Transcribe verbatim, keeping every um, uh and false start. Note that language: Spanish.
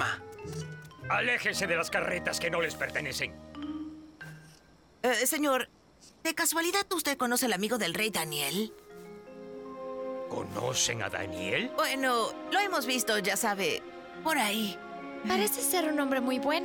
dama. Aléjense de las carretas que no les pertenecen. Eh, señor, ¿de casualidad usted conoce al amigo del rey Daniel? ¿Conocen a Daniel? Bueno, lo hemos visto, ya sabe, por ahí. Parece ser un hombre muy bueno.